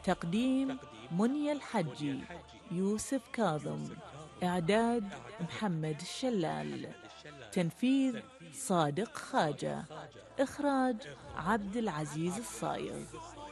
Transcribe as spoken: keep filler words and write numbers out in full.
تقديم منيا الحجي، يوسف كاظم. إعداد محمد الشلال. تنفيذ صادق خاجة. إخراج عبد العزيز الصايغ.